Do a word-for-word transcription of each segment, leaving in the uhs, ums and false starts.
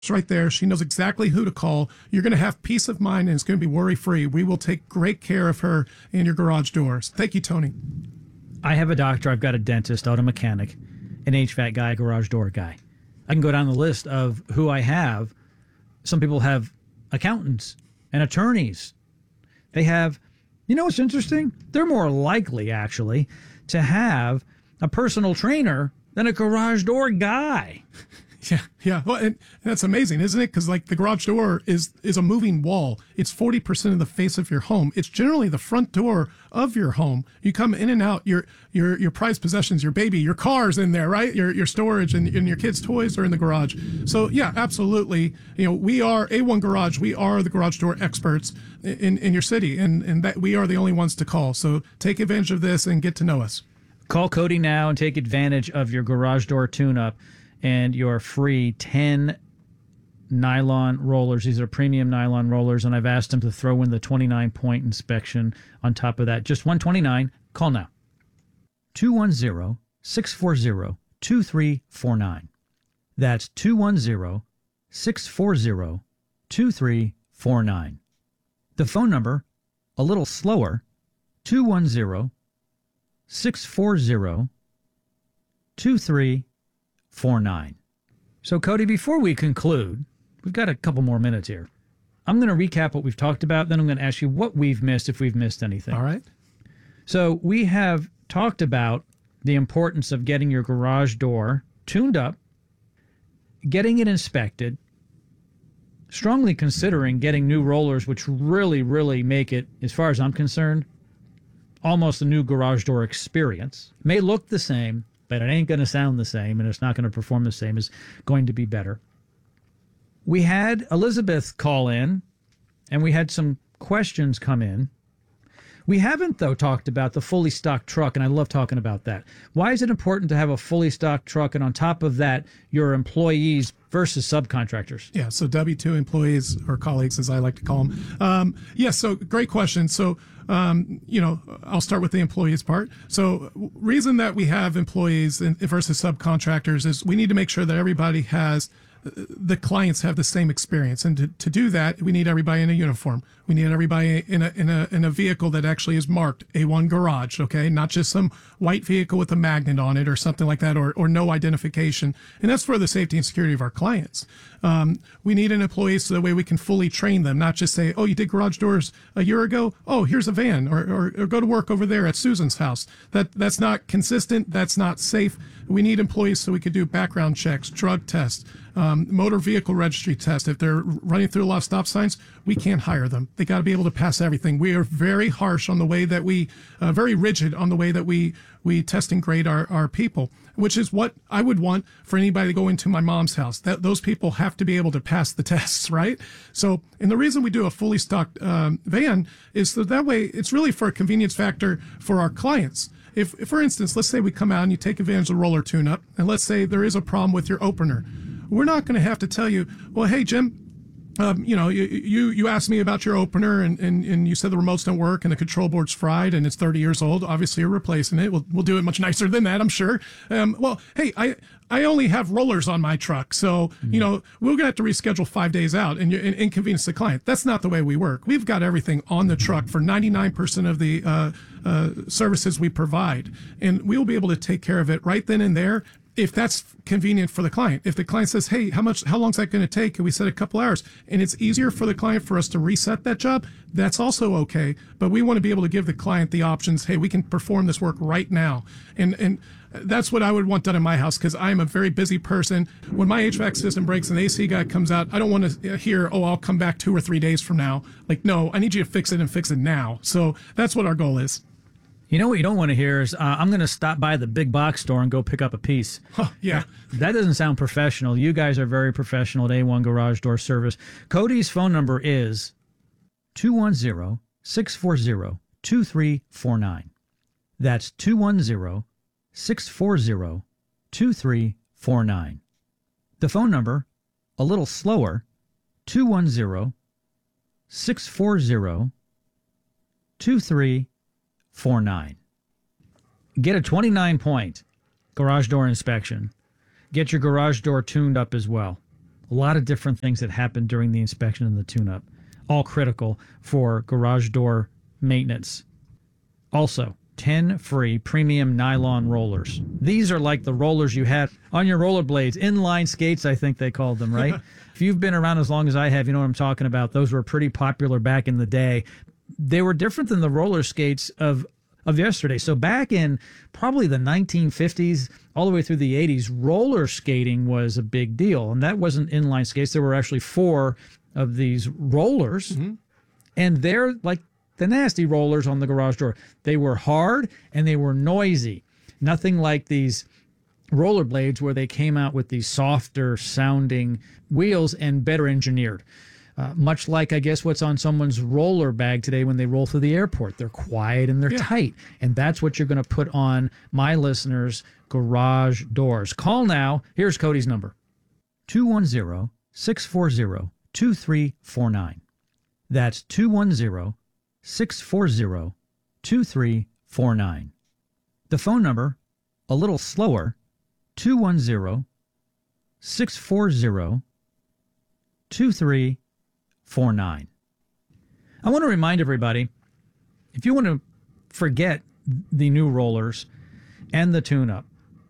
right there. She knows exactly who to call. You're going to have peace of mind, and it's going to be worry-free. We will take great care of her and your garage doors. Thank you, Tony. I have a doctor, I've got a dentist, auto mechanic, an H V A C guy, a garage door guy. I can go down the list of who I have. Some people have accountants and attorneys. They have, you know what's interesting? They're more likely, actually, to have a personal trainer than a garage door guy. Yeah, yeah. Well, and that's amazing, isn't it? Because like the garage door is is a moving wall. It's forty percent of the face of your home. It's generally the front door of your home. You come in and out. Your your your prized possessions, your baby, your car's in there, right? Your your storage and, and your kids' toys are in the garage. So yeah, absolutely. You know, we are A one Garage. We are the garage door experts in in your city, and and that we are the only ones to call. So take advantage of this and get to know us. Call Cody now and take advantage of your garage door tune-up and your free ten nylon rollers. These are premium nylon rollers, and I've asked him to throw in the twenty-nine point inspection on top of that. Just one hundred twenty-nine dollars. Call now. two one zero, six four zero, two three four nine. That's two one zero, six four zero, two three four nine. The phone number, a little slower, two one zero, six four zero, two three four nine. So, Cody, before we conclude, we've got a couple more minutes here. I'm going to recap what we've talked about, then I'm going to ask you what we've missed, if we've missed anything. All right. So we have talked about the importance of getting your garage door tuned up, getting it inspected, strongly considering getting new rollers, which really, really make it, as far as I'm concerned, almost a new garage door experience. May look the same, but it ain't going to sound the same, and it's not going to perform the same. It's going to be better. We had Elizabeth call in, and we had some questions come in. We haven't, though, talked about the fully stocked truck, and I love talking about that. Why is it important to have a fully stocked truck, and on top of that, your employees versus subcontractors? Yeah, so W two employees, or colleagues, as I like to call them. Um, yes, yeah, so great question. So, um, you know, I'll start with the employees part. So reason that we have employees versus subcontractors is we need to make sure that everybody has, the clients have the same experience. And to, to do that, we need everybody in a uniform. We need everybody in a, in a, in a vehicle that actually is marked A one Garage, okay? Not just some white vehicle with a magnet on it or something like that, or, or no identification. And that's for the safety and security of our clients. Um, we need an employee so that way we can fully train them, not just say, oh, you did garage doors a year ago? Oh, here's a van, or, or, or go to work over there at Susan's house. That, that's not consistent. That's not safe. We need employees so we could do background checks, drug tests, um, motor vehicle registry tests. If they're running through a lot of stop signs, we can't hire them. They got to be able to pass everything. We are very harsh on the way that we, uh, very rigid on the way that we, we test and grade our, our people, which is what I would want for anybody to go into my mom's house. That those people have to be able to pass the tests, right? So, and the reason we do a fully stocked um, van is so that way it's really for a convenience factor for our clients. If, if, for instance, let's say we come out and you take advantage of the roller tune-up, and let's say there is a problem with your opener, we're not going to have to tell you, well, hey, Jim, um, you know, you, you, you asked me about your opener and, and, and you said the remotes don't work and the control board's fried and it's thirty years old. Obviously, you're replacing it. We'll, we'll do it much nicer than that, I'm sure. Um, well, hey, I, I only have rollers on my truck. So, mm-hmm. you know, we're going to have to reschedule five days out and, and inconvenience the client. That's not the way we work. We've got everything on the truck for ninety-nine percent of the uh, uh, services we provide. And we will be able to take care of it right then and there, if that's convenient for the client. If the client says, hey, how much, how long is that going to take? Can we set a couple hours? And it's easier for the client for us to reset that job. That's also okay. But we want to be able to give the client the options. Hey, we can perform this work right now. And, and that's what I would want done in my house, because I'm a very busy person. When my H V A C system breaks and the A C guy comes out, I don't want to hear, oh, I'll come back two or three days from now. Like, no, I need you to fix it and fix it now. So that's what our goal is. You know what you don't want to hear is, uh, I'm going to stop by the big box store and go pick up a piece. Huh, yeah. That, that doesn't sound professional. You guys are very professional at A one Garage Door Service. Cody's phone number is two one zero, six four zero, two three four nine. That's two one zero, six four zero, two three four nine. The phone number, a little slower, two one zero, six four zero, two three four nine. Get a twenty-nine point garage door inspection. Get your garage door tuned up as well. A lot of different things that happen during the inspection and the tune-up, all critical for garage door maintenance. Also, ten free premium nylon rollers. These are like the rollers you had on your rollerblades, inline skates, I think they called them, right? If you've been around as long as I have, you know what I'm talking about. Those were pretty popular back in the day. They were different than the roller skates of of yesterday. So back in probably the nineteen fifties, all the way through the eighties, roller skating was a big deal. And that wasn't inline skates. There were actually four of these rollers. Mm-hmm. And they're like the nasty rollers on the garage door. They were hard and they were noisy. Nothing like these rollerblades where they came out with these softer sounding wheels and better engineered. Uh, much like, I guess, what's on someone's roller bag today when they roll through the airport. They're quiet and they're yeah. tight. And that's what you're going to put on my listeners' garage doors. Call now. Here's Cody's number. two one zero, six four zero, two three four nine. That's two one zero, six four zero, two three four nine. The phone number, a little slower, two one zero, six four zero, two three four nine. I want to remind everybody, if you want to forget the new rollers and the tune-up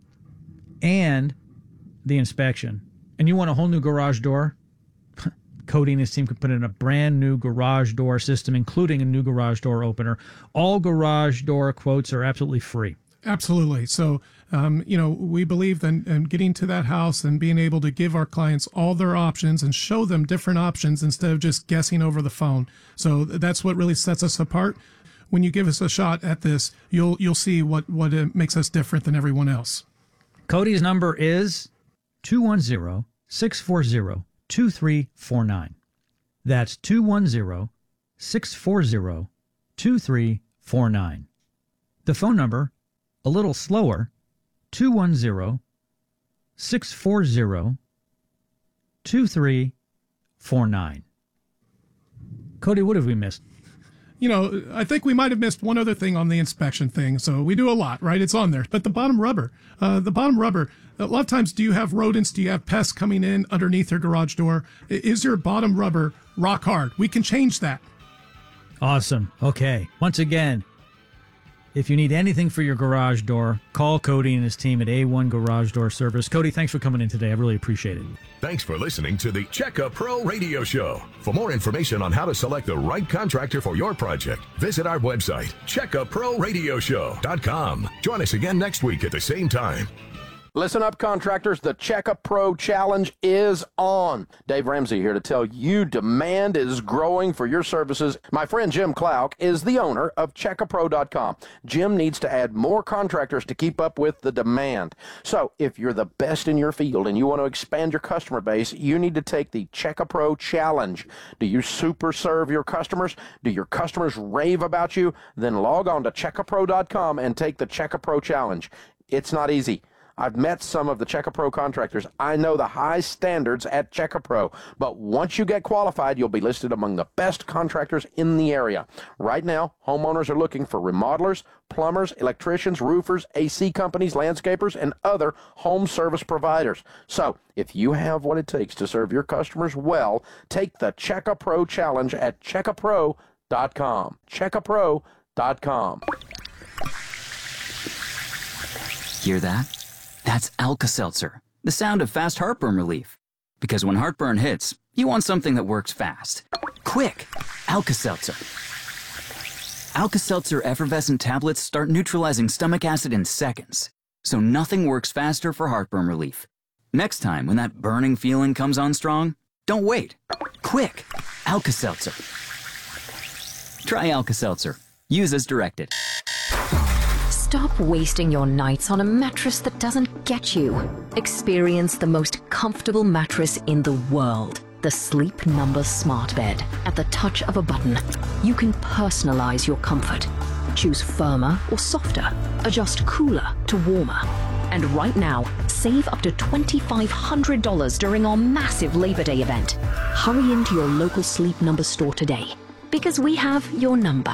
and the inspection, and you want a whole new garage door, Cody and his team could put in a brand new garage door system, including a new garage door opener. All garage door quotes are absolutely free. Absolutely. So, um, you know, we believe in, in getting to that house and being able to give our clients all their options and show them different options instead of just guessing over the phone. So that's what really sets us apart. When you give us a shot at this, you'll you'll see what, what it makes us different than everyone else. Cody's number is two one zero, six four zero, two three four nine. That's two one zero, six four zero, two three four nine. The phone number, a little slower, two one zero, six four zero, two three four nine. Cody, what have we missed? You know, I think we might have missed one other thing on the inspection thing. So we do a lot, right? It's on there. But the bottom rubber, uh, the bottom rubber, a lot of times, do you have rodents? Do you have pests coming in underneath your garage door? Is your bottom rubber rock hard? We can change that. Awesome. Okay. Once again, if you need anything for your garage door, call Cody and his team at A one Garage Door Service. Cody, thanks for coming in today. I really appreciate it. Thanks for listening to the Checka Pro Radio Show. For more information on how to select the right contractor for your project, visit our website, checka pro radio show dot com. Join us again next week at the same time. Listen up, contractors. The Checka Pro Challenge is on. Dave Ramsey here to tell you demand is growing for your services. My friend Jim Klauck is the owner of checka pro dot com. Jim needs to add more contractors to keep up with the demand. So if you're the best in your field and you want to expand your customer base, you need to take the Checka Pro Challenge. Do you super serve your customers? Do your customers rave about you? Then log on to checka pro dot com and take the Checka Pro Challenge. It's not easy. I've met some of the Checka Pro contractors. I know the high standards at Checka Pro, but once you get qualified, you'll be listed among the best contractors in the area. Right now, homeowners are looking for remodelers, plumbers, electricians, roofers, A C companies, landscapers, and other home service providers. So, if you have what it takes to serve your customers well, take the Checka Pro Challenge at checka pro dot com. checka pro dot com. Hear that? That's Alka-Seltzer, the sound of fast heartburn relief. Because when heartburn hits, you want something that works fast. Quick! Alka-Seltzer. Alka-Seltzer effervescent tablets start neutralizing stomach acid in seconds, so nothing works faster for heartburn relief. Next time, when that burning feeling comes on strong, don't wait. Quick! Alka-Seltzer. Try Alka-Seltzer. Use as directed. Stop wasting your nights on a mattress that doesn't get you. Experience the most comfortable mattress in the world. The Sleep Number Smart Bed. At the touch of a button, you can personalize your comfort. Choose firmer or softer. Adjust cooler to warmer. And right now, save up to two thousand five hundred dollars during our massive Labor Day event. Hurry into your local Sleep Number store today, because we have your number.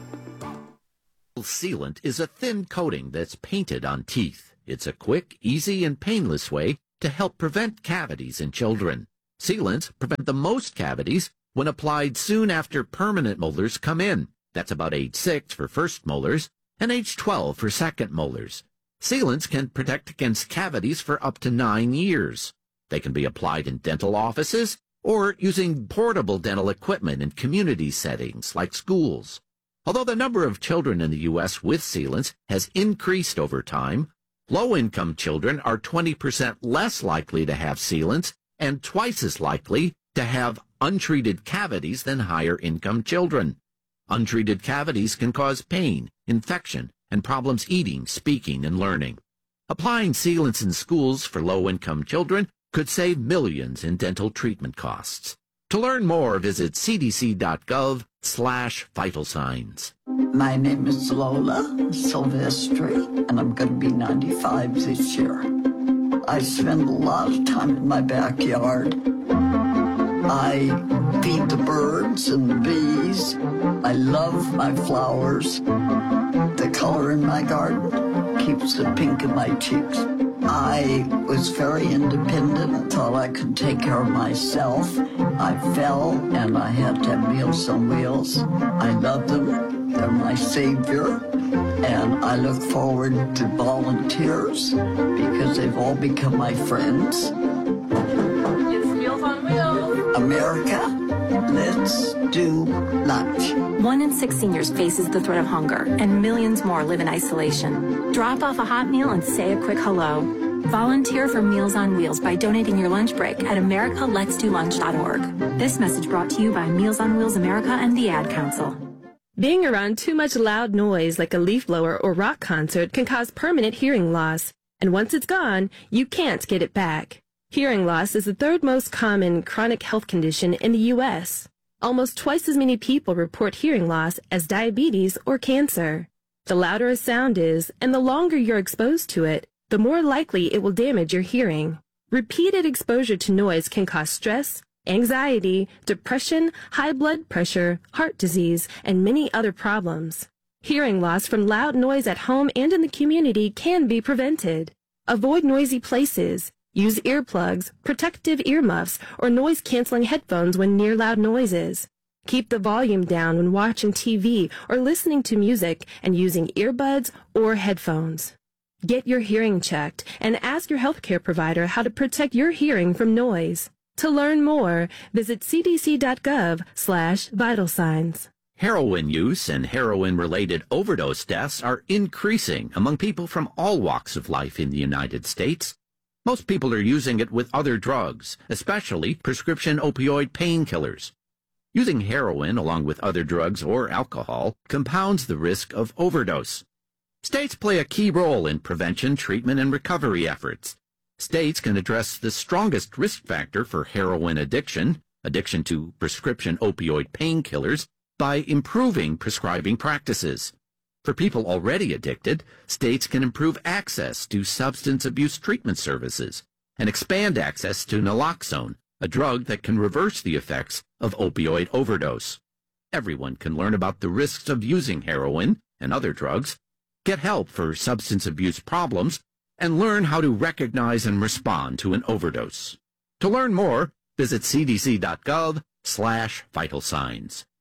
Sealant is a thin coating that's painted on teeth. It's a quick, easy, and painless way to help prevent cavities in children. Sealants prevent the most cavities when applied soon after permanent molars come in. That's about age six for first molars and age twelve for second molars. Sealants can protect against cavities for up to nine years. They can be applied in dental offices or using portable dental equipment in community settings like schools. Although the number of children in the U S with sealants has increased over time, low-income children are twenty percent less likely to have sealants and twice as likely to have untreated cavities than higher-income children. Untreated cavities can cause pain, infection, and problems eating, speaking, and learning. Applying sealants in schools for low-income children could save millions in dental treatment costs. To learn more, visit cdc.gov slash vital signs. My name is Lola Silvestri, and I'm going to be ninety-five this year. I spend a lot of time in my backyard. I feed the birds and the bees. I love my flowers. The color in my garden keeps the pink in my cheeks. I was very independent, thought I could take care of myself. I fell and I had to have Meals on Wheels. I love them. They're my savior. And I look forward to volunteers because they've all become my friends. It's Meals on Wheels. America, let's do lunch. One in six seniors faces the threat of hunger, and millions more live in isolation. Drop off a hot meal and say a quick hello. Volunteer for Meals on Wheels by donating your lunch break at america lets do lunch dot org. This message brought to you by Meals on Wheels America and the Ad Council. Being around too much loud noise like a leaf blower or rock concert can cause permanent hearing loss. And once it's gone, you can't get it back. Hearing loss is the third most common chronic health condition in the U S Almost twice as many people report hearing loss as diabetes or cancer. The louder a sound is, and the longer you're exposed to it, the more likely it will damage your hearing. Repeated exposure to noise can cause stress, anxiety, depression, high blood pressure, heart disease, and many other problems. Hearing loss from loud noise at home and in the community can be prevented. Avoid noisy places. Use earplugs, protective earmuffs, or noise-canceling headphones when near loud noises. Keep the volume down when watching T V or listening to music and using earbuds or headphones. Get your hearing checked and ask your healthcare provider how to protect your hearing from noise. To learn more, visit cdc.gov slash vital signs. Heroin use and heroin-related overdose deaths are increasing among people from all walks of life in the United States. Most people are using it with other drugs, especially prescription opioid painkillers. Using heroin along with other drugs or alcohol compounds the risk of overdose. States play a key role in prevention, treatment, and recovery efforts. States can address the strongest risk factor for heroin addiction, addiction to prescription opioid painkillers, by improving prescribing practices. For people already addicted, states can improve access to substance abuse treatment services and expand access to naloxone, a drug that can reverse the effects of opioid overdose. Everyone can learn about the risks of using heroin and other drugs, get help for substance abuse problems, and learn how to recognize and respond to an overdose. To learn more, visit cdc.gov slash vital signs.